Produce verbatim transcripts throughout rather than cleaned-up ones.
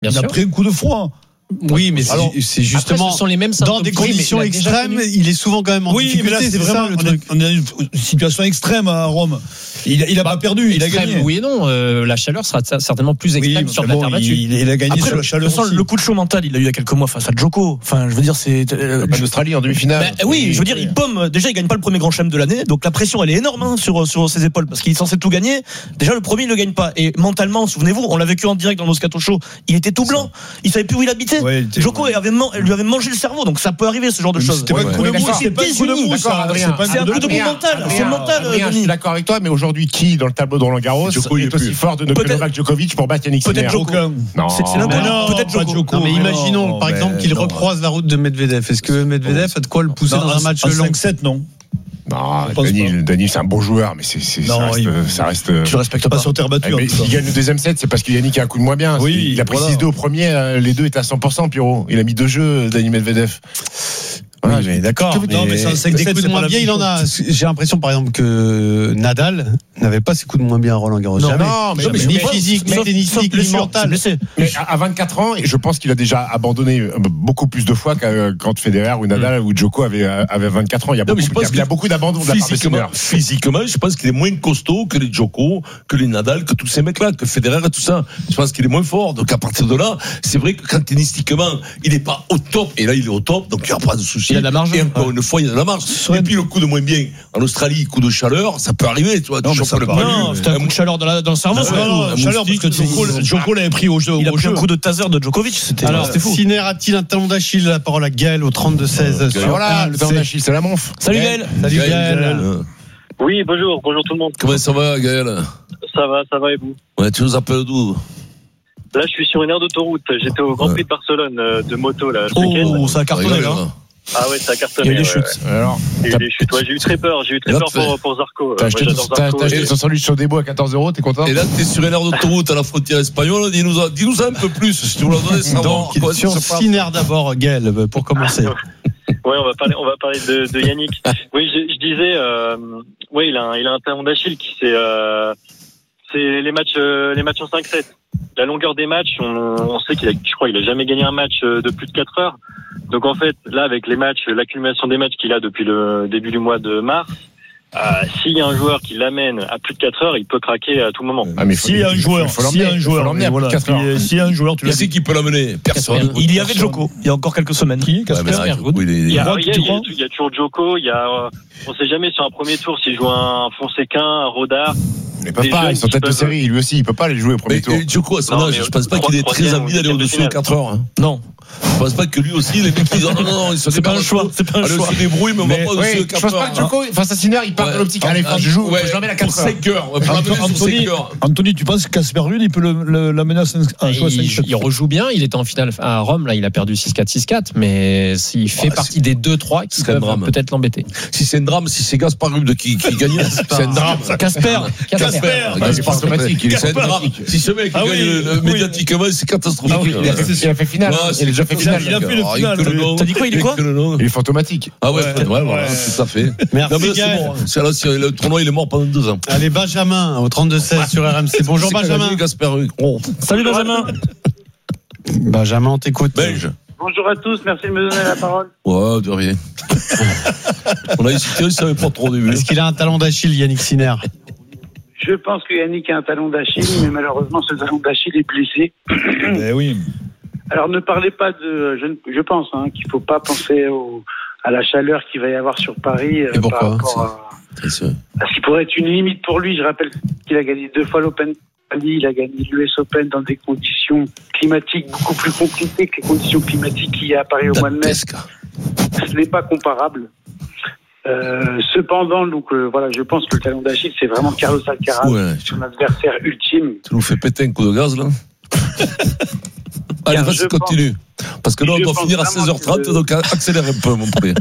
Bien il sûr. a pris un coup de froid. Oui, mais Alors, c'est, c'est justement après, ce sont les mêmes dans des symptômes. conditions Oui, mais il a déjà extrêmes, connu. il est souvent quand même en Oui, mais difficulté. là, c'est, c'est vraiment ça le on truc. est, on est dans une situation extrême à Rome. Il, il a Bah, pas perdu, il a Extrême, gagné. oui et non. Euh, la chaleur sera certainement plus Oui, extrême mais sur de bon, la terre battue. il, il a gagné Après, sur le, la chaleur de toute façon, aussi. le coup de chaud mental, il l'a eu il y a quelques mois face à Djoko. Enfin, je veux dire, c'est. Euh, En Australie en demi-finale. Ben, oui, je veux dire, il pomme. Déjà, il gagne pas le premier grand chelem de l'année, donc la pression, elle est énorme hein, sur sur ses épaules parce qu'il est censé tout gagner. Déjà, le premier, il le gagne pas. Et mentalement, souvenez-vous, on l'a vécu en direct dans Moscato Show. Il était tout blanc. Il savait plus où il habitait. Ouais, il était- Djoko avait man- lui avait mangé le cerveau, donc ça peut arriver ce genre de Mais choses. C'était pas Ouais, un coup ouais, de mou, d'accord. c'était pas un coup de mou, D'accord, ça. Adrien. C'est pas C'est un coup de mou mental. C'est mental, Adrien, je Denis. suis d'accord avec toi, mais aujourd'hui, qui dans le tableau de Roland Garros Djoko, il est est aussi plus. fort de Peut-être- Novak Djokovic pour battre Yannick Peut-être Sinner? Djoko. Aucun. Non. C'est- c'est Mais l'inconnu. non, Peut-être pas Djoko. Djoko. Non, mais Mais imaginons non, par mais exemple qu'il non. recroise la route de Medvedev. Est-ce que Medvedev a de quoi le pousser dans, Non, un match en long? cinq sept, non. Non, Je pense Daniel, Daniel, c'est un bon joueur, mais c'est, c'est, ça Non, reste, il- ça reste. Tu le respectes Pas pas. sur terre battue. Eh, en mais tout cas. s'il gagne le deuxième set, c'est parce que Yannick a un coup de moins bien. Oui, il a pris voilà. six deux au premier, euh, les deux étaient à cent pour cent, Pierrot. Il a mis deux jeux, Daniel Medvedev. Oui, mais d'accord. Non, mais c'est un cinq des sept, coups de c'est pas moins la bien, même il en a. chose. J'ai l'impression, par exemple, que Nadal n'avait pas ses coups de moins bien à Roland Garros. Non, Jamais. non, mais- Jamais. mais- ni mais- physique, ni Sauf- tennistique, sauf ni blessure, mental. c'est blessé. Mais à à vingt-quatre ans, je pense qu'il a déjà abandonné beaucoup plus de fois qu'à- quand Federer ou Nadal ou Djoko avait, avait vingt-quatre ans. Il y a Non, beaucoup, mais je pense il y a- il y a que beaucoup d'abandon de la part de Physiquement, Sinner. physiquement, je pense qu'il est moins costaud que les Djoko, que les Nadal, que tous ces mecs-là, que Federer et tout ça. Je pense qu'il est moins fort. Donc à partir de là, c'est vrai que quand tennistiquement, il n'est pas au top, et là il est au top, donc il n'y a pas de souci. Il a de la marge. Et encore une fois, il y a de la marge. Et puis le coup de moins bien en Australie, coup de chaleur, ça peut arriver, tu vois. Non, tu mais chopes ça le peut palu, Non, c'était un coup de chaleur dans, la- dans le cerveau. Non, surtout. non, Non, un chaleur, parce que moustique, Djoko, ils- Djoko l'avait pris au jeu. Il a au pris jeu. un coup de taser de Djokovic. C'était Alors, c'était fou. Sinner a-t-il un talon d'Achille? La parole à Gaël au trente-deux seize. sur Voilà, R M le C. temps d'Achille, c'est la monf. Salut Gaël. Salut Gaël, Gaël. euh, Oui, bonjour, bonjour tout le monde. Comment ça va, Gaël? Ça va, ça va et vous? Ouais, tu nous appelles d'où? Là, je suis sur une aire d'autoroute. J'étais au Grand Prix de Barcelone euh, de moto là ce week-end. Oh, ça a cartonné Rigole, là. là. Ah ouais, ça a Il y cartonné. a eu des ouais, chutes. ouais. Alors, Il y a eu t'as- des chutes. Ouais, j'ai eu très peur. J'ai eu très Là, peur tu fais- pour, pour Zarco. t'as Moi, acheté j'adore ton- t'as- Zarco. t'as acheté Et- ton sandwich sur des bois à quatorze euros, t'es content? Et là, t'es sur une aire d'autoroute à la frontière espagnole. Dis-nous, dis-nous un peu plus, si tu veux leur donner savoir. Donc, comment sur ça se passe. Sinner d'abord, Gaël, pour commencer. Ouais, on va parler, on va parler de, de Yannick. Oui, je, je disais, euh, oui, il a, un, il a un talon d'Achille qui c'est, euh, c'est les matchs, euh, les matchs en cinq sept. La longueur des matchs, on, on sait qu'il a, je crois, il a jamais gagné un match euh, de plus de quatre heures. Donc en fait, là, avec les matchs, l'accumulation des matchs qu'il a depuis le début du mois de mars, euh, s'il y a un joueur qui l'amène à plus de quatre heures, il peut craquer à tout moment. Ah, mais faut- S'il y a un il faut- joueur, il faut s'il y a l'emmener, un il faut joueur, l'emmener à voilà, plus de quatre puis, heures. euh, s'il y a un joueur, tu Qui l'as c'est dit. qui peut l'amener? Personne. Il y avait Djoko il y a encore quelques semaines. Qui Ouais, Casper mais là, Casper, oui, il est- Il y a, crois il y a- que tu il y a- crois il y a toujours Djoko, il y a, euh, on sait jamais sur un premier tour s'il joue un Fonseca, un Rodard. Ils peuvent Les pas, jeunes ils sont qui tête de peuvent- série, lui aussi, il peut pas les jouer au premier Mais tour. et Djoko, à son Non, âge, mais je pense pas trois- qu'il est très troisième envie ou d'aller quatrième au-dessus de finale. quatre heures. hein. Non, Je pense pas que lui aussi, les mecs, ils disent non, non, non, ils se c'est pas un débarrassent choix. tout. C'est pas un Allez, choix. on se débrouille, mais on Mais va pas au-dessus ouais, de je quatre pense heures. pas que Djoko, face à Sinner, il part Ouais. de l'optique. Allez, Ah, je joue, ouais, je l'emmène à pour quatre heures. cinq heures. Ouais, pour l'amener sur Anthony, cinq heures. Anthony, tu penses que Casper Ruud, il peut le, le, la menacer à jouer à cinq Il, sept? il rejoue bien, il était en finale à Rome, là il a perdu six quatre six quatre, mais s'il fait Ouais, partie des deux trois qui c'est un peuvent drame. peut-être l'embêter. Si c'est un drame, si c'est Gaspard Ruud qui, qui gagne, c'est un drame. Casper. Casper, Bah, c'est pas automatique, il est c'est un pas drame. automatique. Si ce mec Ah gagne oui, le- oui. médiatiquement, c'est catastrophique. Ah oui, il a fait, il a fait finale. Ouais, hein. c'est- Il a déjà fait il a- finale. il a fait le Ah, final, que le lui. nom. T'as dit quoi, il est quoi Que le nom. Il est fantomatique. Ah ouais, Ouais. ouais, voilà, Ouais. tout à fait. Merci Non, mais là, Gaël. c'est bon. C'est là, c'est- le tournoi, il est mort pendant deux ans. Allez, Benjamin, au trente-deux seize sur R M C. Bonjour C'est Benjamin. gagné, Gaspard Ruud. Oh, Salut Benjamin. Benjamin, on t'écoute. Belge. Bonjour à tous, merci de me donner la parole. Ouais, de rien. On a hésité, on ne savait pas trop au début. Est-ce qu'il a un talon d'Achille, Yannick Sinner? Je pense que Yannick a un talon d'Achille, mais malheureusement, ce talon d'Achille est blessé. Eh oui. Alors, ne parlez pas de... Je, ne- je pense hein, qu'il ne faut pas penser au, à la chaleur qu'il va y avoir sur Paris euh, Et pourquoi, par rapport à, C'est sûr. à ce qui pourrait être une limite pour lui. Je rappelle qu'il a gagné deux fois l'Open d'Italie, il a gagné l'U S Open dans des conditions climatiques beaucoup plus compliquées que les conditions climatiques qu'il y a à Paris au mois de mai. Dantesque. Ce n'est pas comparable. Euh, cependant, donc euh, voilà, je pense que le talon d'Achille, c'est vraiment Carlos Alcaraz, Ouais. son adversaire ultime. Tu nous fais péter un coup de gaz, là. Allez, Car vas-y, je continue. Parce que là, on je doit pense finir à vraiment seize heures trente, que- donc accélère un peu, mon prix.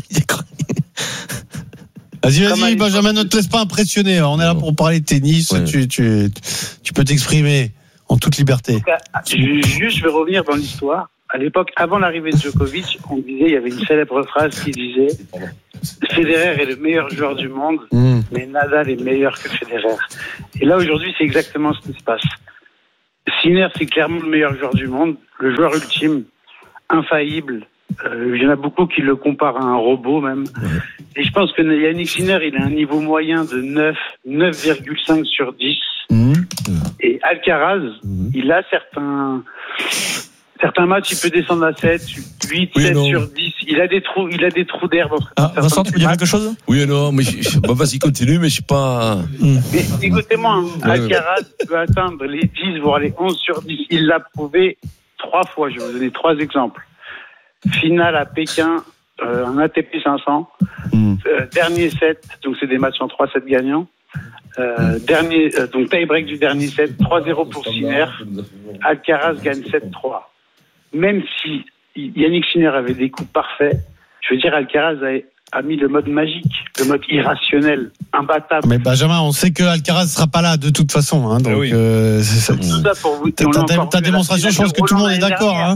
Vas-y, Comme vas-y, à Benjamin, l'époque- ne te laisse pas impressionner. On est là pour parler de tennis. Ouais. Tu, tu, tu peux t'exprimer en toute liberté. Je- Juste, je vais revenir dans l'histoire. À l'époque, avant l'arrivée de Djokovic, on disait, il y avait une célèbre phrase qui disait Federer est le meilleur joueur du monde, Mmh. mais Nadal est meilleur que Federer. Et là, aujourd'hui, c'est exactement ce qui se passe. Sinner, c'est clairement le meilleur joueur du monde, le joueur ultime, infaillible. Euh, il y en a beaucoup qui le comparent à un robot même. Et je pense que Yannick Sinner, il a un niveau moyen de neuf, neuf virgule cinq sur dix. Mmh. Et Alcaraz, mmh. il a certains... Certains matchs, il peut descendre à sept, huit, oui, sept non. sur dix. Il a des trous, il a des trous d'air dans ah, Vincent, tu peux dire quelque chose? Oui, non, mais je, je, bah, vas-y, continue, mais je suis pas. Mais écoutez-moi, hein, ouais, Alcaraz ouais. peut atteindre les dix, voire les onze sur dix. Il l'a prouvé trois fois. Je vais vous donner trois exemples. Finale à Pékin, euh, un A T P cinq cents. Mm. Euh, dernier set, donc c'est des matchs en trois sets gagnants. Euh, dernier, euh, donc tie-break du dernier set, trois zéro pour Sinner. Alcaraz gagne sept trois. Même si Yannick Sinner avait des coups parfaits, je veux dire, Alcaraz a, a mis le mode magique, le mode irrationnel, imbattable. Mais Benjamin, on sait que Alcaraz sera pas là de toute façon, hein, donc oui. euh, c'est ça. Tout ça pour vous. Ta, ta, ta démonstration, je pense que tout le monde est d'accord. Hein.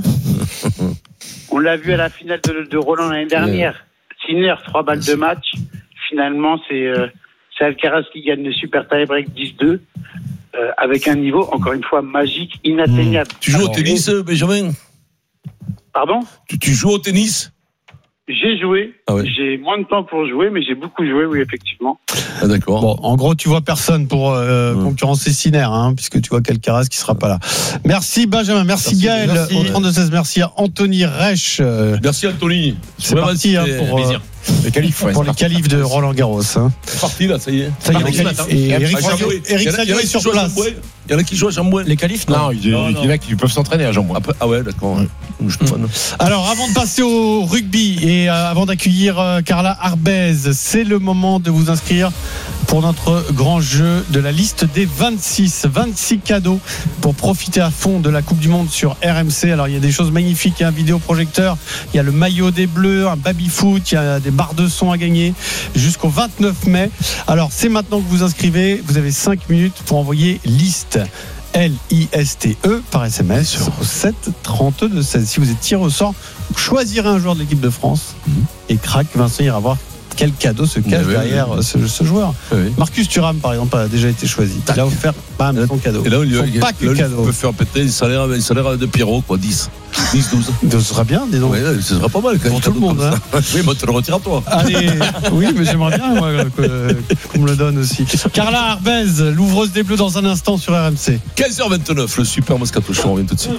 On l'a vu à la finale de, de Roland l'année dernière. Yeah. Sinner, trois balles de match. Finalement, c'est, euh, c'est Alcaraz qui gagne le super tie-break dix deux. Euh, avec un niveau, encore une fois, magique, inatteignable. Mmh. Tu joues Alors, au tennis, oui. Benjamin? Pardon? tu, tu joues au tennis? J'ai joué. Ah ouais. J'ai moins de temps pour jouer, mais j'ai beaucoup joué, oui, effectivement. Ah, d'accord. Bon, en gros, tu vois personne pour euh, mmh. concurrencer Sinner, hein, puisque tu vois qu'Alcaraz qui sera pas là. Merci Benjamin, merci, merci Gaël merci. Au trente-deux seize, merci à Anthony Reich. Euh, merci Anthony. C'est parti hein, pour euh, les qualifs, ouais, pour les qualifs de Roland Garros. Hein. C'est parti là, ça y est. Ça y est, les qualifs. Et Eric Salio est sur place. Il y en a qui jouent à Jambouin. Les qualifs, non, non, il y en a qui peuvent s'entraîner à Jambouin. Ah ouais, d'accord. Ouais. Mmh. Alors, avant de passer au rugby et euh, avant d'accueillir euh, Carla Arbez, c'est le moment de vous inscrire pour notre grand jeu de la liste des vingt-six. vingt-six cadeaux pour profiter à fond de la Coupe du Monde sur R M C. Alors, il y a des choses magnifiques. Il y a un vidéoprojecteur, il y a le maillot des Bleus, un baby-foot, il y a des barres de son à gagner jusqu'au vingt-neuf mai. Alors, c'est maintenant que vous inscrivez. Vous avez cinq minutes pour envoyer liste. L I S T E par S M S sur sept trente-deux seize. Si vous êtes tiré au sort, vous choisirez un joueur de l'équipe de France et crac, Vincent ira voir quel cadeau se cache oui, derrière oui. Ce, ce joueur. Oui. Marcus Thuram, par exemple, a déjà été choisi. Il a offert bam, son cadeau. Et là, il, son il, pack là, il cadeau. peut faire péter le salaire, le salaire de Pierrot, quoi, dix, dix, douze. Ce sera bien, dis donc. Oui, ce sera pas mal. Quand pour tout le monde. Hein. Oui, moi, tu le retires à toi. Allez, oui, mais j'aimerais bien moi, qu'on me le donne aussi. Carla Arbez, l'ouvreuse des Bleus dans un instant sur R M C. quinze heures vingt-neuf, le Super Moscato Show, on revient tout de suite.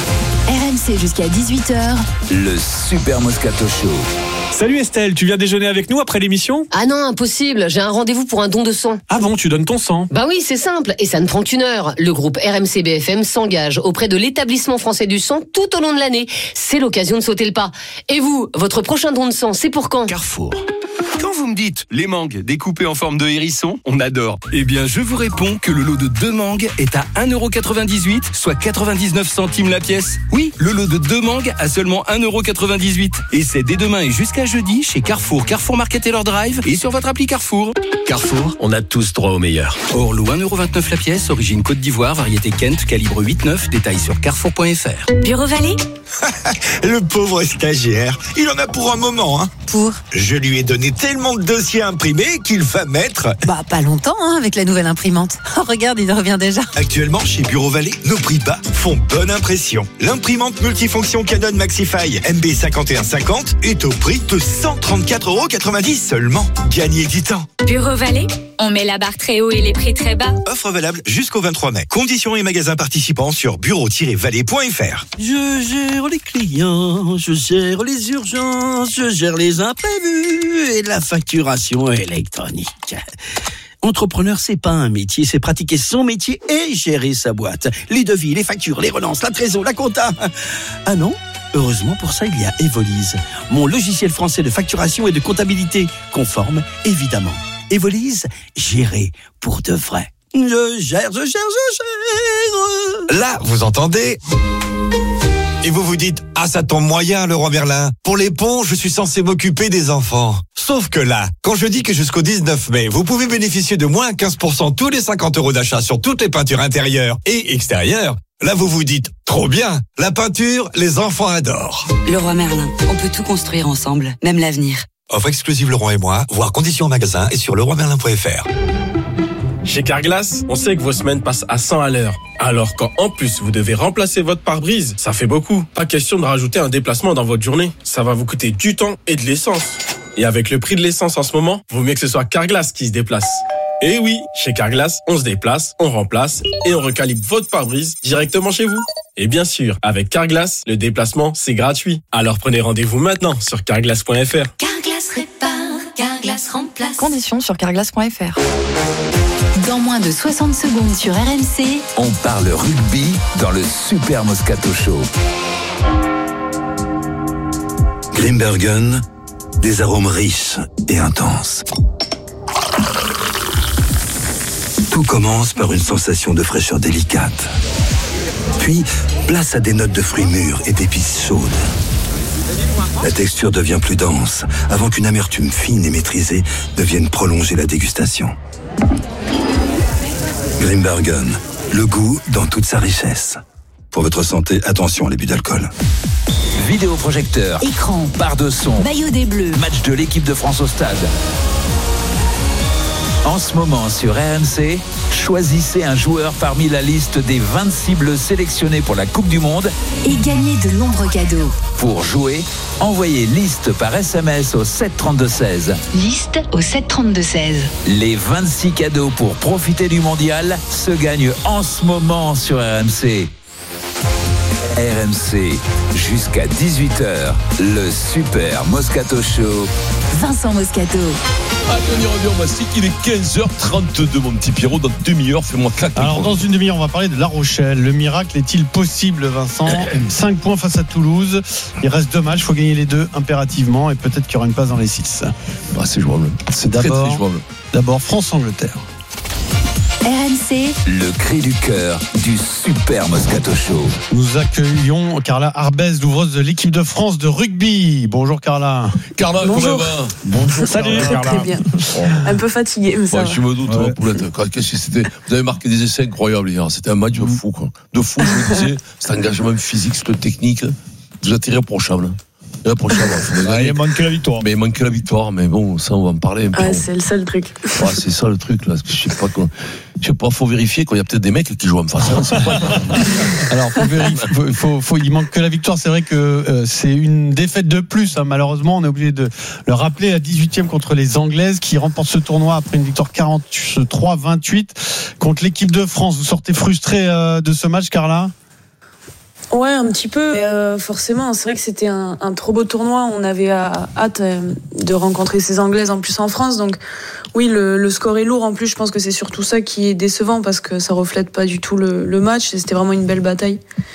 R M C jusqu'à dix-huit heures. Le Super Moscato Show. Salut Estelle, tu viens déjeuner avec nous après l'émission ? Ah non, impossible, j'ai un rendez-vous pour un don de sang. Ah bon, tu donnes ton sang ? Bah oui, c'est simple, et ça ne prend qu'une heure. Le groupe R M C B F M s'engage auprès de l'établissement français du sang tout au long de l'année. C'est l'occasion de sauter le pas. Et vous, votre prochain don de sang, c'est pour quand ? Carrefour. Quand vous me dites les mangues découpées en forme de hérisson, on adore. Eh bien, je vous réponds que le lot de deux mangues est à un euro quatre-vingt-dix-huit, soit quatre-vingt-dix-neuf centimes la pièce. Oui, le lot de deux mangues à seulement un euro quatre-vingt-dix-huit. Et c'est dès demain et jusqu'à jeudi chez Carrefour, Carrefour Market et leur drive et sur votre appli Carrefour. Carrefour, on a tous droit au meilleur. Orlo un euro vingt-neuf la pièce, origine Côte d'Ivoire, variété Kent, calibre huit neuf, détails sur carrefour point f r. Bureau Vallée. Le pauvre stagiaire, il en a pour un moment, hein. Pour Je lui ai donné tellement de dossiers imprimés qu'il va mettre... Bah, pas longtemps, hein, avec la nouvelle imprimante. Oh, regarde, il revient déjà. Actuellement, chez Bureau Vallée, nos prix bas font bonne impression. L'imprimante multifonction Canon Maxify M B cinquante et un cinquante est au prix de cent trente-quatre euros quatre-vingt-dix seulement. Gagnez du temps. Bureau Vallée, on met la barre très haut et les prix très bas. Offre valable jusqu'au vingt-trois mai. Conditions et magasins participants sur bureau tiret vallée point f r. Je gère les clients, je gère les urgences, je gère les imprévus et la facturation électronique. Entrepreneur, c'est pas un métier, c'est pratiquer son métier et gérer sa boîte. Les devis, les factures, les relances, la trésor, la compta. Ah non ? Heureusement, pour ça, il y a Evolise, mon logiciel français de facturation et de comptabilité, conforme, évidemment. Evolise, gérer pour de vrai. Je gère, je gère, je gère. Là, vous entendez ? Et vous vous dites, ah ça tombe moyen le roi Merlin. Pour les ponts, je suis censé m'occuper des enfants. Sauf que là, quand je dis que jusqu'au dix-neuf mai, vous pouvez bénéficier de moins quinze pour cent tous les cinquante euros d'achat sur toutes les peintures intérieures et extérieures, là vous vous dites, trop bien, la peinture, les enfants adorent. Le roi Merlin, on peut tout construire ensemble, même l'avenir. Offre exclusive Leroy et moi, voir conditions en magasin et sur leroy merlin point f r. Chez Carglass, on sait que vos semaines passent à cent à l'heure. Alors quand en plus vous devez remplacer votre pare-brise, ça fait beaucoup. Pas question de rajouter un déplacement dans votre journée. Ça va vous coûter du temps et de l'essence. Et avec le prix de l'essence en ce moment, vaut mieux que ce soit Carglass qui se déplace. Et oui, chez Carglass, on se déplace, on remplace et on recalibre votre pare-brise directement chez vous. Et bien sûr, avec Carglass, le déplacement, c'est gratuit. Alors prenez rendez-vous maintenant sur carglass point f r. Carglass répare, Carglass remplace. Conditions sur carglass point f r. Dans moins de soixante secondes sur R M C, on parle rugby dans le Super Moscato Show. Grimbergen, des arômes riches et intenses. Tout commence par une sensation de fraîcheur délicate. Puis, place à des notes de fruits mûrs et d'épices chaudes. La texture devient plus dense, avant qu'une amertume fine et maîtrisée ne vienne prolonger la dégustation. Grimbergen, le goût dans toute sa richesse. Pour votre santé, attention à l'abus d'alcool. Vidéoprojecteur, écran, barre de son, maillot des Bleus, match de l'équipe de France au stade. En ce moment sur R M C, choisissez un joueur parmi la liste des vingt-six Bleus sélectionnés pour la Coupe du Monde et gagnez de nombreux cadeaux. Pour jouer, envoyez liste par S M S au sept trente-deux seize. Liste au sept trente-deux seize. Les vingt-six cadeaux pour profiter du mondial se gagnent en ce moment sur R M C. R M C, jusqu'à dix-huit heures, le Super Moscato Show. Vincent Moscato. Allez, on y revient au Mastic, il est quinze heures trente-deux, mon petit Pierrot, dans demi-heure, fais-moi claquer. Alors, dans une demi-heure, on va parler de La Rochelle. Le miracle est-il possible, Vincent? cinq points face à Toulouse. Il reste deux matchs, il faut gagner les deux impérativement et peut-être qu'il y aura une place dans les six. Ah, c'est jouable. C'est d'abord, très, très jouable. D'abord, France-Angleterre. R M C, le cri du cœur du Super Moscato Show. Nous accueillons Carla Arbez, l'ouvreuse de l'équipe de France de rugby. Bonjour Carla. Carla, Bonjour. comment va? Bonjour. Salut. Très, très bien. Un peu fatigué, mais ça ouais, va. Je me doute, ouais. Poulette. Qu'est-ce que c'était? Vous avez marqué des essais incroyables hier. C'était un match de fou, quoi. De fou, je vous disais. Cet engagement physique, cette technique. Vous êtes irréprochable. Irréprochable. Ah, il manque la victoire. Mais il manque la victoire, mais bon, ça, on va en parler un peu. Ah, c'est le seul truc. Ouais, c'est ça le truc, là. Je sais pas quoi. Je sais pas, faut vérifier qu'il y a peut-être des mecs qui jouent en face. Alors, faut vérifier, faut, faut, faut, il manque que la victoire. C'est vrai que euh, c'est une défaite de plus. Hein. Malheureusement, on est obligé de le rappeler. La dix-huitième contre les Anglaises qui remportent ce tournoi après une victoire quarante-trois vingt-huit contre l'équipe de France. Vous sortez frustré euh, de ce match, Carla? Ouais, un petit peu. Euh, forcément, c'est vrai que c'était un, un trop beau tournoi. On avait euh, hâte euh, de rencontrer ces Anglaises en plus en France. Donc oui, le, le score est lourd. En plus, je pense que c'est surtout ça qui est décevant parce que ça reflète pas du tout le, le match. C'était vraiment une belle bataille.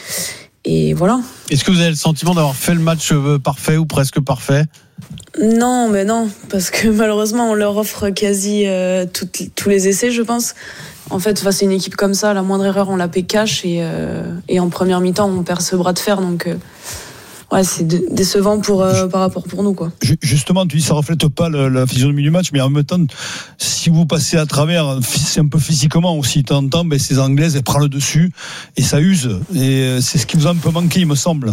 Et voilà. Est-ce que vous avez le sentiment d'avoir fait le match parfait ou presque parfait? Non, mais non, parce que malheureusement, on leur offre quasi euh, tout, tous les essais, je pense. En fait, face à une équipe comme ça, la moindre erreur, on la paie cash et, euh, et en première mi-temps, on perd ce bras de fer. Donc, euh, ouais, c'est décevant pour, euh, par rapport pour nous, quoi. Justement, tu dis ça reflète pas le, la physionomie du match, mais en même temps, si vous passez à travers, c'est un peu physiquement aussi, de temps en temps, ben, ces Anglaises, elles prennent le dessus et ça use. Et c'est ce qui vous a un peu manqué, il me semble.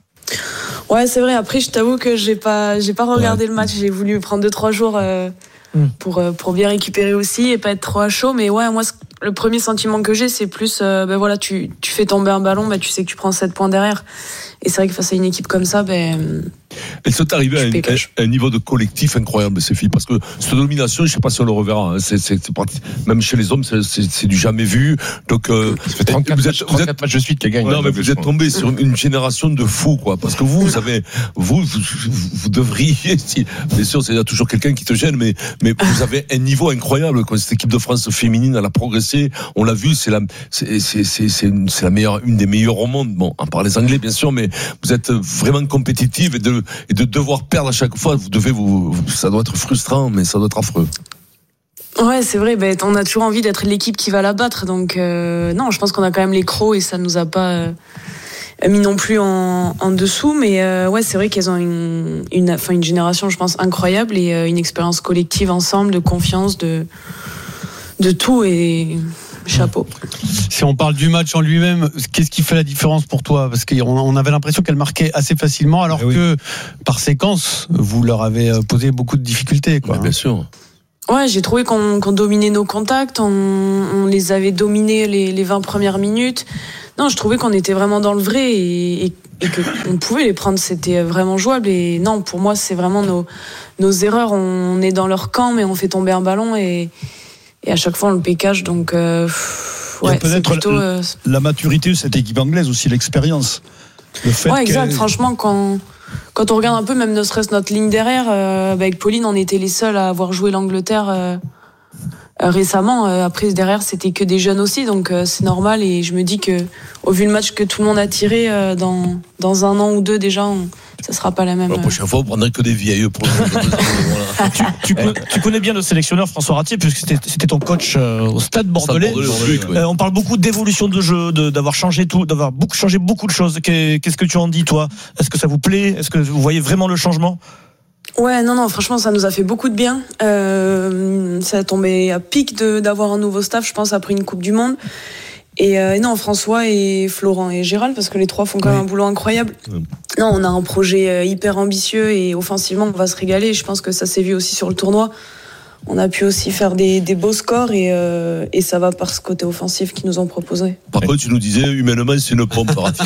Ouais, c'est vrai. Après, je t'avoue que j'ai pas, j'ai pas regardé ouais. le match. J'ai voulu prendre deux, trois jours. Euh, Pour, pour bien récupérer aussi et pas être trop à chaud. Mais ouais, moi, le premier sentiment que j'ai, c'est plus, euh, ben voilà, tu, tu fais tomber un ballon, ben tu sais que tu prends sept points derrière. Et c'est vrai que face à une équipe comme ça, ben. Elles sont arrivées à un, un, un niveau de collectif incroyable, ces filles, parce que cette domination, je ne sais pas si on le reverra. Hein, c'est, c'est, c'est parti, même chez les hommes, c'est, c'est, c'est du jamais vu. Donc, euh, ça fait trente-quatre vous êtes, vous êtes matchs de suite qui gagnent. Non, mais vous êtes tombé sur une génération de fous, quoi. Parce que vous, vous avez, vous, vous, vous devriez, si, bien sûr, il y a toujours quelqu'un qui te gêne, mais, mais vous avez un niveau incroyable. Quand cette équipe de France féminine, elle a progressé. On l'a vu, c'est la, c'est, c'est, c'est, c'est, une, c'est la meilleure, une des meilleures au monde. Bon, à part les Anglais, bien sûr, mais vous êtes vraiment compétitive et de, et de devoir perdre à chaque fois, vous devez vous, ça doit être frustrant, mais ça doit être affreux. Ouais, c'est vrai, ben, on a toujours envie d'être l'équipe qui va la battre, donc, euh, non, je pense qu'on a quand même les crocs et ça nous a pas, euh, mis non plus en, en dessous, mais, euh, ouais, c'est vrai qu'elles ont une, une, enfin, une génération, je pense, incroyable et euh, une expérience collective ensemble, de confiance, de, de tout et, chapeau. Si on parle du match en lui-même, qu'est-ce qui fait la différence pour toi? Parce qu'on avait l'impression qu'elle marquait assez facilement, alors oui. que par séquence, vous leur avez posé beaucoup de difficultés, quoi. Ouais, bien sûr. Ouais, j'ai trouvé qu'on, qu'on dominait nos contacts, on, on les avait dominés les, les vingt premières minutes. Non, je trouvais qu'on était vraiment dans le vrai et, et, et qu'on pouvait les prendre, c'était vraiment jouable. Et non, pour moi, c'est vraiment nos, nos erreurs. On est dans leur camp, mais on fait tomber un ballon et, et à chaque fois, on le pécage. Donc, euh, ouais, c'est plutôt... La, euh... la maturité de cette équipe anglaise, aussi l'expérience. Le fait ouais, exact. qu'elle... Franchement, quand... Quand on regarde un peu, même ne serait-ce notre ligne derrière, euh, bah avec Pauline, on était les seuls à avoir joué l'Angleterre euh, euh, récemment. Euh, après, derrière, c'était que des jeunes aussi, donc euh, c'est normal. Et je me dis que, au vu le match que tout le monde a tiré, euh, dans, dans un an ou deux déjà, on, ça sera pas la même. La prochaine fois, on prendrait que des vieilles pour voilà. tu, tu, connais, tu connais bien le sélectionneur François Ratier, puisque c'était, c'était ton coach euh, au Stade Bordelais. Stade Bordelais, oui. euh, on parle beaucoup d'évolution de jeu, de, d'avoir changé tout, d'avoir beaucoup changé beaucoup de choses. Qu'est-ce que tu en dis, toi? Est-ce que ça vous plaît? Est-ce que vous voyez vraiment le changement? Ouais, non, non, franchement, ça nous a fait beaucoup de bien. Euh, ça a tombé à pic de, d'avoir un nouveau staff, je pense, après une Coupe du Monde. Et, euh, et non, François et Florent et Gérald, parce que les trois font quand même oui. un boulot incroyable. Oui. Non, on a un projet hyper ambitieux et offensivement, on va se régaler. Je pense que ça s'est vu aussi sur le tournoi. On a pu aussi faire des, des beaux scores et, euh, et ça va par ce côté offensif qu'ils nous ont proposé. Par contre, tu nous disais, humainement, c'est une pompe, Ratier.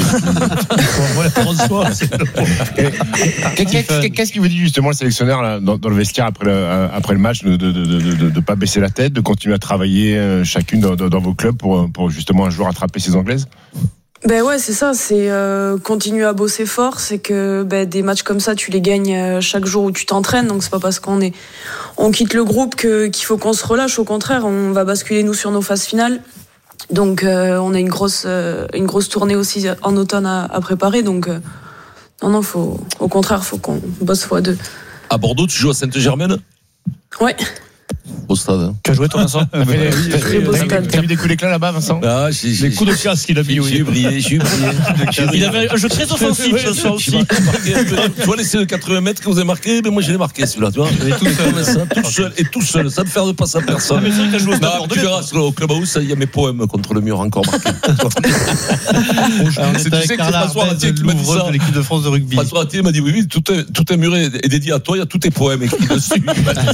Qu'est-ce qu'il vous dit justement le sélectionneur là, dans, dans le vestiaire après le, après le match, de ne de, de, de, de, de pas baisser la tête, de continuer à travailler euh, chacune dans, dans vos clubs pour, pour justement un jour attraper ces Anglaises? Ben ouais, c'est ça, c'est euh, continuer à bosser fort, c'est que ben, des matchs comme ça, tu les gagnes euh, chaque jour où tu t'entraînes, donc c'est pas parce qu'on est on quitte le groupe que qu'il faut qu'on se relâche, au contraire, on va basculer nous sur nos phases finales. Donc euh, on a une grosse euh, une grosse tournée aussi en automne à, à préparer, donc euh, non non, faut au contraire, faut qu'on bosse fois deux. À Bordeaux, tu joues à Sainte-Germaine? Ouais. Au stade. Hein. Tu as joué, toi, Vincent? Très beau stade. T'as vu des coups d'éclat là-bas, Vincent? Ah, j'ai, les j'ai, coups de casque qu'il a mis, oui. J'ai brillé, j'ai brillé. Il avait un jeu très offensif, ce soir aussi. Tu vois, l'essai de quatre-vingts mètres que vous avez marqué, mais moi, je l'ai marqué, celui-là, tu vois. Tout seul, ça, tout seul, et tout seul, ça me fait de passer à personne. Mais c'est vrai que t'as joué au Stade Bordelais. Tu verras, au Clubhouse, il y a mes poèmes contre le mur encore marqués. C'est tu sais que c'est François Ratier qui m'a dit ça. De l'équipe de France de rugby. François Ratier m'a dit, oui, oui, tout est, tout est muré est dédié à toi, il y a tous tes poèmes écrits dessus.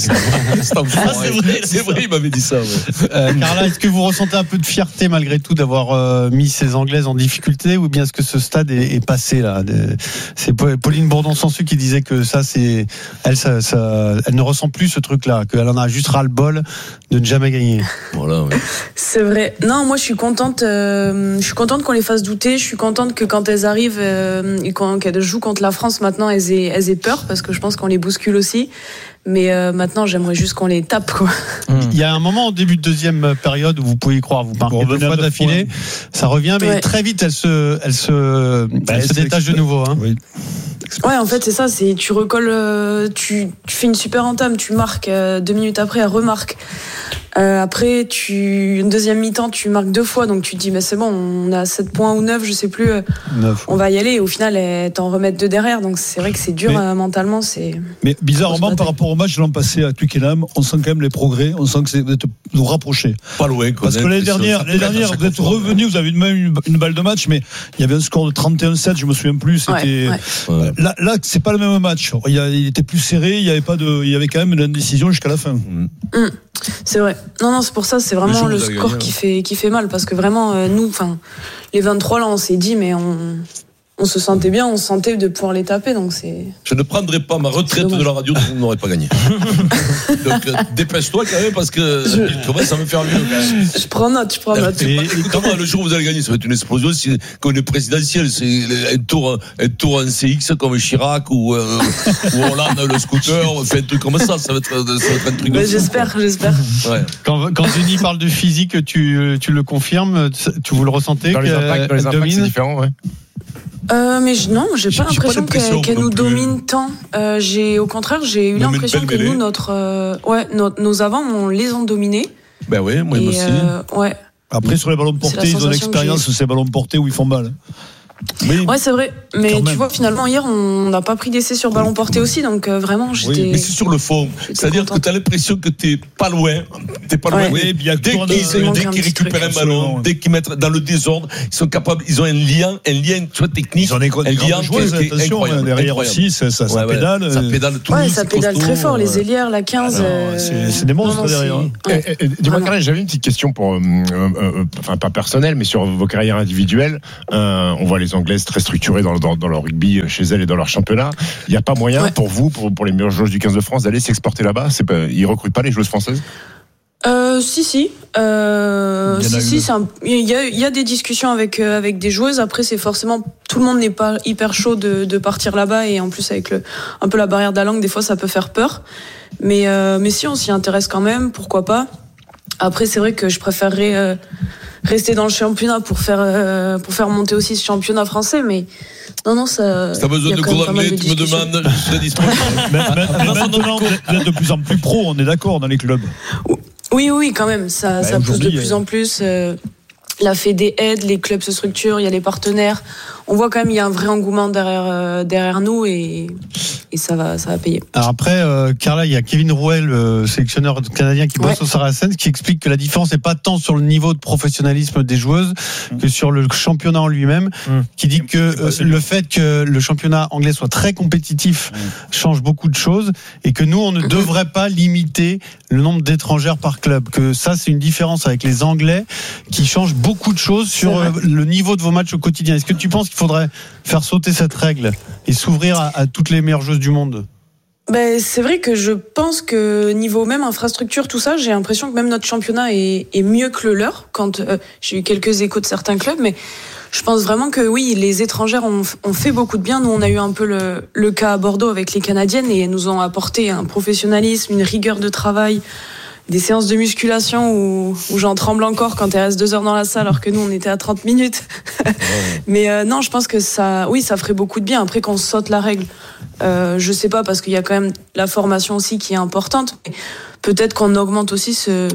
C'est vrai, il m'avait dit ça. Ouais. Euh, Carla, est-ce que vous ressentez un peu de fierté malgré tout d'avoir euh, mis ces Anglaises en difficulté, ou bien est-ce que ce stade est, est passé là? C'est Pauline Bourdon-Sansu qui disait que ça, c'est elle, ça, ça, elle ne ressent plus ce truc-là, qu'elle en a juste ras-le-bol de ne jamais gagner. Voilà. Ouais. C'est vrai. Non, moi je suis contente. Euh, je suis contente qu'on les fasse douter. Je suis contente que quand elles arrivent euh, et quand, qu'elles jouent contre la France, maintenant elles aient, elles aient peur, parce que je pense qu'on les bouscule aussi. Mais euh, maintenant, j'aimerais juste qu'on les tape, quoi. Il y a un moment au début de deuxième période où vous pouvez y croire, vous marquez deux fois d'affilée, ça revient, mais ouais. très vite, elle se, elle se, bah, elle se détache de nouveau. Hein. Oui. Ouais, en fait, c'est ça. C'est tu recolles, euh, tu, tu fais une super entame, tu marques euh, deux minutes après, elle remarque. Euh, après, tu une deuxième mi-temps, tu marques deux fois, donc tu te dis, mais c'est bon, on a sept points ou neuf, je sais plus. Euh, neuf. On va y aller. Et au final, elle t'en remettre deux derrière, donc c'est vrai que c'est dur mais, euh, mentalement. C'est. Mais bizarrement, par rapport au match de l'an passé à Twickenham, on sent quand même les progrès. On sent que c'est d'être nous rapprocher. Pas loin. Parce que l'année dernière, l'année dernière, vous êtes revenu, vous avez même une, une balle de match, mais il y avait un score de trente et un sept, je me souviens plus. C'était ouais, ouais. Là, là, c'est pas le même match. Il, y a, il était plus serré. Il y avait pas de, il y avait quand même une indécision jusqu'à la fin. Mmh. Mmh. C'est vrai. Non, non, c'est pour ça, c'est vraiment le, le score gagné, qui fait, qui fait mal, parce que vraiment, euh, nous, enfin, les vingt-trois là, on s'est dit, mais on, on se sentait bien, on se sentait de pouvoir les taper, donc c'est. Je ne prendrai pas ma retraite de la radio, on n'aurait pas gagné. Donc, euh, dépêche-toi quand même, parce que je commence à me faire mieux. Quand même. Je prends note, je prends note. Et, écoute-moi, le jour où vous allez gagner, ça va être une explosion. Si, comme les présidentielles, c'est un tour, un tour en C X comme Chirac ou, euh, ou Hollande, le scooter, on fait un truc comme ça, ça va être, ça va être un truc de bah, fou. J'espère, quoi. j'espère. Ouais. Quand, quand Denis parle de physique, tu, tu le confirmes, tu vous le ressentez? Dans les impacts, dans les impacts c'est différent, ouais. Euh, mais je, non, j'ai pas j'ai l'impression pas qu'elle, qu'elle nous domine tant. Euh, j'ai, au contraire, j'ai eu Même l'impression que nous, notre, euh, ouais, notre, nos avants, on les ont dominés. Ben oui, moi et, aussi. Euh, ouais. Après, sur les ballons portés, ils ont l'expérience de ces ballons portés où ils font mal. Mais, ouais, c'est vrai. Mais tu même. vois, finalement, hier, on n'a pas pris d'essai sur ballon porté aussi. Donc, euh, vraiment, j'étais. Oui, mais c'est sur le fond. C'est-à-dire contente. Que tu as l'impression que tu n'es pas loin. Tu n'es pas loin. Ouais. Oui, bien, dès qu'ils, dès qu'ils récupèrent un ballon, dès qu'ils mettent dans le désordre, ils sont capables. Ils ont un lien, un lien tu vois, technique. Ils ont des un lien joueuses, qui est incroyable. Derrière aussi, ça, ça, ça ouais, pédale. Ouais, ça pédale tout. Ouais, ça pédale très fort. Les ailières, la quinze. Ah non, euh... c'est, c'est des monstres non, non, derrière. Ouais. Et, et, dis-moi, Karine, j'avais une petite question pour, euh, euh, enfin pas personnelle, mais sur vos carrières individuelles. Euh, on voit les Anglaises très structurées dans, dans, dans leur rugby chez elles et dans leur championnat. Il n'y a pas moyen ouais. pour vous, pour, pour les meilleures joueuses du quinze de France, d'aller s'exporter là-bas. C'est pas, ils recrutent pas les joueuses françaises? Euh, si si, euh, si si, c'est un, il y a il y a des discussions avec euh, avec des joueuses. Après, c'est forcément tout le monde n'est pas hyper chaud de de partir là-bas et en plus avec le un peu la barrière de la langue, des fois ça peut faire peur. Mais euh, mais si on s'y intéresse quand même, pourquoi pas. Après, c'est vrai que je préférerais euh, rester dans le championnat pour faire euh, pour faire monter aussi ce championnat français, mais non non ça. Si t'as besoin de cours d'anglais, tu me demandes, je serai disponible. Maintenant, vous êtes de plus en plus pro, on est d'accord dans les clubs. Oui, oui, quand même. Ça, bah, ça pousse de plus en plus. Euh, la Fédé aide, les clubs se structurent, il y a les partenaires. On voit quand même il y a un vrai engouement derrière euh, derrière nous et et ça va ça va payer. Alors après, euh, Carla, il y a Kevin Rouel, le sélectionneur canadien qui bosse ouais. au Saracens, qui explique que la différence n'est pas tant sur le niveau de professionnalisme des joueuses mmh. que sur le championnat en lui-même, mmh. qui dit que euh, le fait que le championnat anglais soit très compétitif mmh. change beaucoup de choses et que nous, on ne devrait pas limiter le nombre d'étrangères par club. Que ça, c'est une différence avec les Anglais qui change beaucoup de choses sur euh, le niveau de vos matchs au quotidien. Est-ce que tu penses qu'il faudrait faire sauter cette règle et s'ouvrir à, à toutes les meilleures joueuses du monde? Ben, c'est vrai que je pense que niveau même infrastructure, tout ça, j'ai l'impression que même notre championnat est, est mieux que le leur. Quand euh, j'ai eu quelques échos de certains clubs, mais je pense vraiment que oui, les étrangères ont, ont fait beaucoup de bien. Nous, on a eu un peu le, le cas à Bordeaux avec les Canadiennes et elles nous ont apporté un professionnalisme, une rigueur de travail, des séances de musculation où, où j'en tremble encore quand elle reste deux heures dans la salle alors que nous on était à trente minutes. Mais euh, non, je pense que ça, oui, ça ferait beaucoup de bien. Après qu'on saute la règle, euh, je sais pas parce qu'il y a quand même la formation aussi qui est importante. Mais peut-être qu'on augmente aussi ce,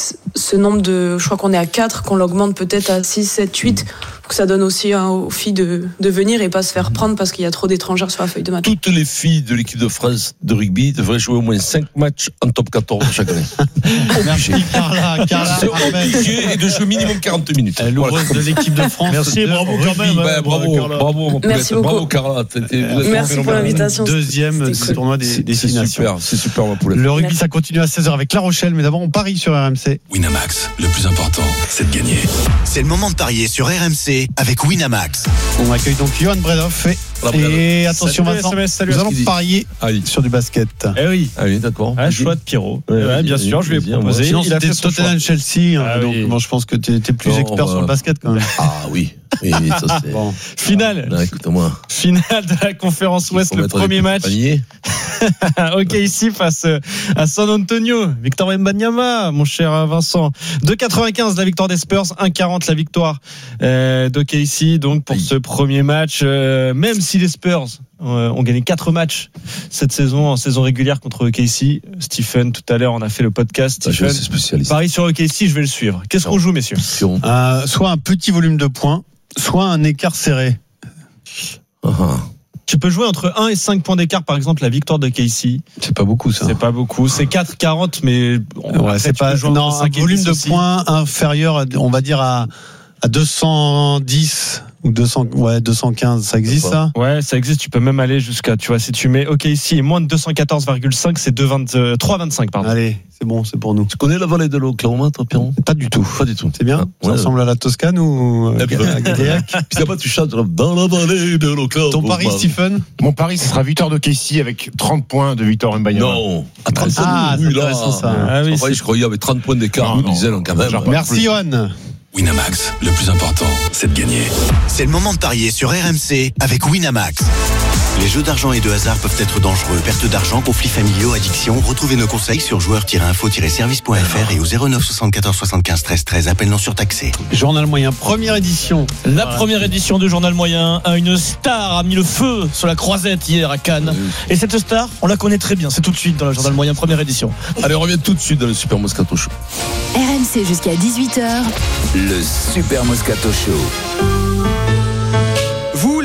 ce nombre de, je crois qu'on est à quatre, qu'on l'augmente peut-être à six, sept, huit. Que ça donne aussi hein, aux filles de, de venir et pas se faire prendre parce qu'il y a trop d'étrangères sur la feuille de match. Toutes les filles de l'équipe de France de rugby devraient jouer au moins cinq matchs en top quatorze chaque année. Merci Carla. Carla c'est obligé et de jouer minimum quarante minutes. L'ouvreuse voilà. de l'équipe de France. Merci, de bravo quand même. Ouais, bravo, bravo, bravo, Merci beaucoup. Bravo Carla. Merci pour l'invitation. Deuxième du tournoi des destinations. C'est super, c'est super ma poulette. Le rugby, ça continue à seize heures avec La Rochelle, mais d'abord on parie sur R M C. Winamax, le plus important, c'est de gagner. C'est le moment de parier sur R M C avec Winamax. On accueille donc Johan Bredoff et, et attention salut Vincent, S M S, salut nous allons parier Allez. sur du basket. Eh oui. Allez, d'accord. Un choix de Pierrot. Ouais, ouais, bien vas-y, sûr, je vais vas-y, proposer. Sinon, il a fait son Tottenham Chelsea, ah, donc oui. bon, je pense que tu es plus non, expert bah... sur le basket quand même. Ah oui. Oui, ça c'est. Bon. Finale. Là, écoute-moi. Finale de la conférence Ouest, le premier match. Ok, ici face à San Antonio. Victor Wembanyama, mon cher Vincent. deux quatre-vingt-quinze la victoire des Spurs, un quarante la victoire euh, d'O K C. Donc pour ce premier match, euh, même si les Spurs euh, ont gagné quatre matchs cette saison en saison régulière contre O K C. Stephen, tout à l'heure, on a fait le podcast. Ah, Stephen, spécialiste. Paris sur O K C, je vais le suivre. Qu'est-ce qu'on joue, messieurs? euh, Soit un petit volume de points, soit un écart serré. Uh-huh. Tu peux jouer entre un et cinq points d'écart, par exemple, la victoire de K C. C'est pas beaucoup, ça. C'est pas beaucoup. C'est quatre quarante, mais bon, ouais, c'est pas, non, un volume de aussi. Points inférieur, on va dire, à, à deux cent dix ou deux cents, ouais, deux cent quinze, ça existe, ça? Ouais, ça existe. Tu peux même aller jusqu'à, tu vois, si tu mets O K C et moins de deux cent quatorze virgule cinq, c'est trois vingt-cinq, pardon. Allez. C'est bon, c'est pour nous. Tu connais la vallée de l'Oklahoma, toi, Pierron? Pas du tout. Pas du tout. C'est bien? Ah, ça ouais. ressemble à la Toscane ou à Gaillac? Puis là-bas, tu chantes dans la vallée de l'Oklahoma. Ton pari, Stephen? Mon pari, ce sera victoire de K C avec trente points de Victor Wembanyama. Non. À trente points. Ah, oui, c'est là. ça. Ah, oui, c'est... Je croyais avec trente points d'écart. Nous disait quand même. Merci, Johan. Winamax, le plus important, c'est de gagner. C'est le moment de parier sur R M C avec Winamax. Les jeux d'argent et de hasard peuvent être dangereux. Perte d'argent, conflits familiaux, addiction. Retrouvez nos conseils sur joueurs tiret info tiret service point f r et au zéro neuf soixante-quatorze soixante-quinze treize treize. Appel non surtaxé. Journal moyen, première édition. La première édition de Journal moyen. Une star a mis le feu sur la croisette hier à Cannes. Oui. Et cette star, on la connaît très bien. C'est tout de suite dans le Journal moyen, première édition. Allez, on revient tout de suite dans le Super Moscato Show. R M C jusqu'à dix-huit heures. Le Super Moscato Show.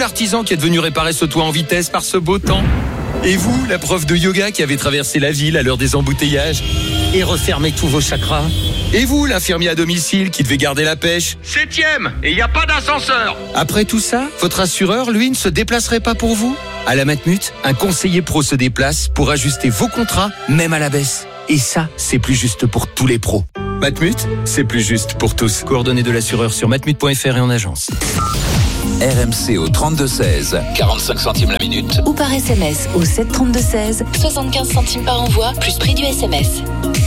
l'artisan qui est venu réparer ce toit en vitesse par ce beau temps. Et vous, la prof de yoga qui avait traversé la ville à l'heure des embouteillages et refermé tous vos chakras. Et vous, l'infirmier à domicile qui devait garder la pêche. Septième, et il n'y a pas d'ascenseur. Après tout ça, votre assureur, lui, ne se déplacerait pas pour vous? À la Matmut, un conseiller pro se déplace pour ajuster vos contrats, même à la baisse. Et ça, c'est plus juste pour tous les pros. Matmut, c'est plus juste pour tous. Coordonnées de l'assureur sur matmut point f r et en agence. R M C au trente-deux seize, quarante-cinq centimes la minute. Ou par S M S au sept trente-deux seize, soixante-quinze centimes par envoi, plus prix du S M S.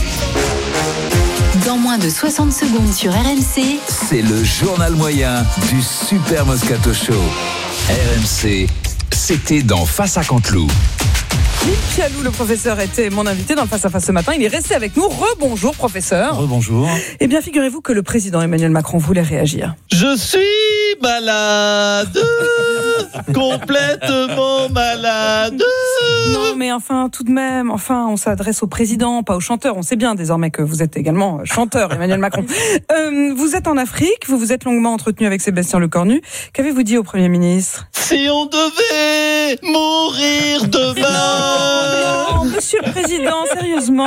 Dans moins de soixante secondes sur R M C, c'est le journal moyen du Super Moscato Show. R M C, c'était dans Face à Canteloup. Philippe Pialou, le professeur, était mon invité dans le Face à Face ce matin. Il est resté avec nous. Rebonjour, professeur. Rebonjour. Eh bien, figurez-vous que le président Emmanuel Macron voulait réagir. Je suis malade, complètement malade. Non, mais enfin, tout de même, enfin, on s'adresse au président, pas au chanteur. On sait bien désormais que vous êtes également chanteur, Emmanuel Macron. Euh, vous êtes en Afrique, vous vous êtes longuement entretenu avec Sébastien Lecornu. Qu'avez-vous dit au Premier ministre? Si on devait mourir demain. Non, non, monsieur le président, sérieusement.